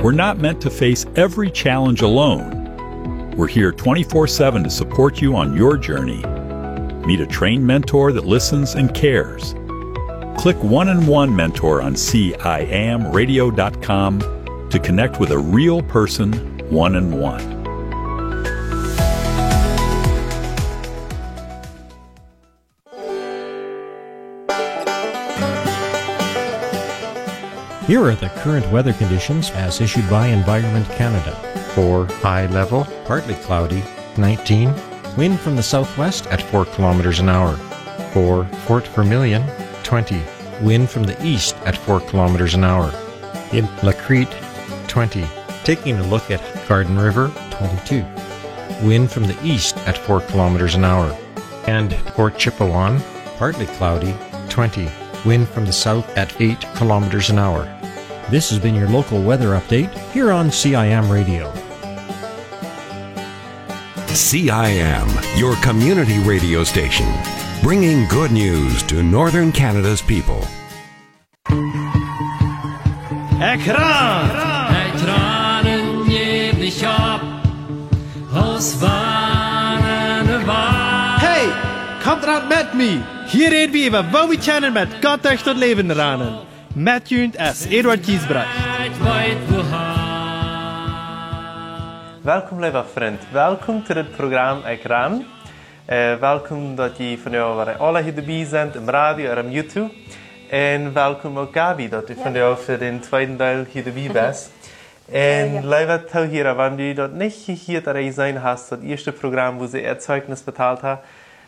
We're not meant to face every challenge alone. We're here 24/7 to support you on your journey. Meet a trained mentor that listens and cares. Click One-on-One Mentor on CIAMradio.com to connect with a real person one-on-one. Here are the current weather conditions as issued by Environment Canada. For high level, Partly cloudy, 19. wind from the southwest At 4 kilometers an hour. For Fort Vermilion, 20. wind from the east At 4 kilometers an hour. in La Crete, 20. taking a look at Garden River, 22. Wind from the east at 4 kilometers an hour. and Port Chipewyan, partly cloudy, 20. wind from the south. At 8 kilometers an hour. This has been your local weather update here on CIM Radio. CIM, your community radio station, bringing good news to Northern Canada's people. Ekranen geef dich op, aus warme Wahl. Hey, kommt ran met me. Hier reden we über wat we kennen met Gott durch das Leben ranen. Met junt as Eduard Kiesbrecht. Welkom lieve vriend, welkom to dit programma Ekran. Welkom dat je van jou waar alle hier erbij zijn, op radio en op YouTube. En welkom ook Gabi, dat u van jou voor de tweede deel hier erbij bent. En lieve toe hier, wanneer je dat niet hier dabei zijn hast, dat eerste programma, wo ze Erzeugnis betaald hat,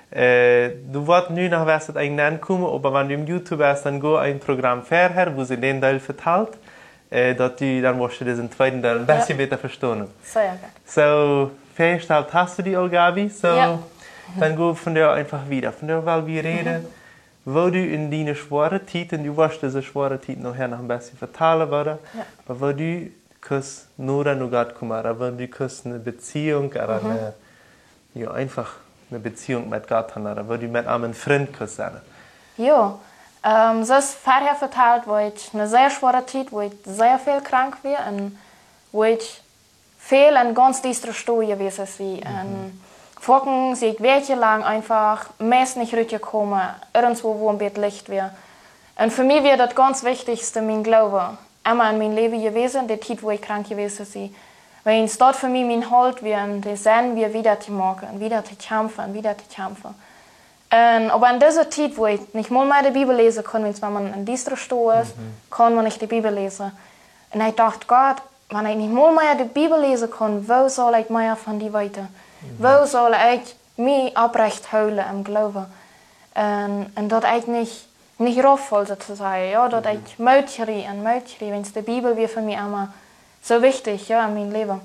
du wordt nu nog was het eigenlijk aankomen, maar wanneer je op YouTube bent, dan go een programma verder, wo ze den deel vertaalt. Dat du dann musst du diesen zweiten Teil ein bisschen besser verstehen. Sehr gut. So, festgestellt hast du die auch, Gabi? So, ja. Dann go von der einfach wieder. Von der, weil wir reden, wo du in deine schwere Zeit, und du wirst diese schwere Zeit nachher noch ein bisschen vertalen werden, aber wo du kannst nur Gott kommen, wo du kannst eine Beziehung, oder eine, ja, einfach eine Beziehung mit Gott haben, oder wo du mit einem Freund kannst sein. Ja. So ist vorher verteilt, wo ich eine sehr schwere Zeit, wo ich sehr viel krank war und wo ich viel und ganz düstere Stuhl gewesen bin. Und vorhin sehe ich wochenlang einfach meist nicht rübergekommen, irgendwo wo ein Bett Licht war. Und für mich war das ganz Wichtigste mein Glaube. Einmal in meinem Leben gewesen, die Zeit, wo ich krank gewesen bin. Weil es dort für mich mein Halt war und die Sinn wir wieder zu machen, wieder zu kämpfen, wieder zu kämpfen. Aber in dieser Zeit, wo ich nicht mal mehr die Bibel lesen kann, wenn man in dieser Stuhl ist, kann man nicht die Bibel lesen. Und ich dachte, Gott, wenn ich nicht mal mehr die Bibel lesen kann, wo soll ich mehr von dir weiter? Wo soll ich mich abrecht houden im Glauben? Und dat ich nicht raufvoll sozusagen, ja, dat ich Mäutcheri, wenn es die Bibel wie für mich immer so wichtig, ja, in meinem Leben.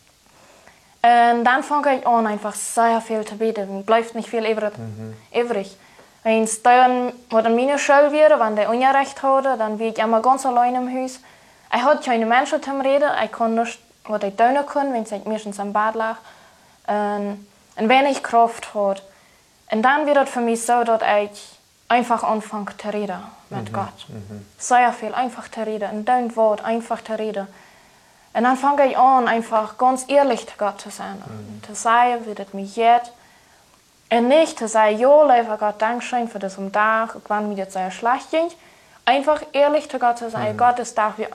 Und dann fange ich an, einfach sehr viel zu beten. Bleibt nicht viel übrig. Wenn es dann in meiner Schule wäre, wenn der Unrecht hatte, dann bin ich immer ganz allein im Haus. Ich hatte keine Menschen zum Reden. Ich konnte nicht, was ich tun kann, wenn ich meistens am Bad lag. Und wenn ich Kraft hatte. Und dann wird es für mich so, dass ich einfach anfange zu reden mit Gott. Sehr viel einfach zu reden. Und dein Wort einfach zu reden. Und dann fange ich an, einfach ganz ehrlich zu Gott zu sein. Zu sagen, wie das mich geht. Und nicht zu sagen, ja, lieber Gott, Dankeschön für diesen Tag, wann mir das sehr schlecht ging. Einfach ehrlich zu Gott zu sagen, Gott, das Tag wird